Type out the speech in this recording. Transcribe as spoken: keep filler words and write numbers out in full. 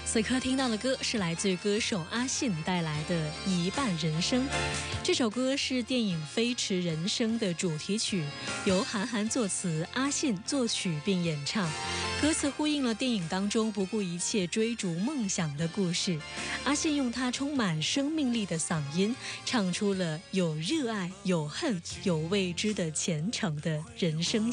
此刻听到的歌是来自于歌手阿信带来的《一半人生》。这首歌是电影《飞驰人生》的主题曲，由韩寒作词，阿信作曲并演唱。歌词呼应了电影当中不顾一切追逐梦想的故事。阿信用他充满生命力的嗓音，唱出了有热爱、有恨、有未知的虔诚的人生